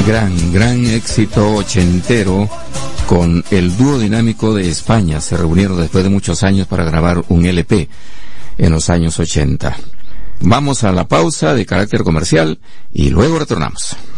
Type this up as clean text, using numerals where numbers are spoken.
Gran éxito ochentero con el dúo dinámico de España. Se reunieron después de muchos años para grabar un LP en los años 80. Vamos a la pausa de carácter comercial y luego retornamos.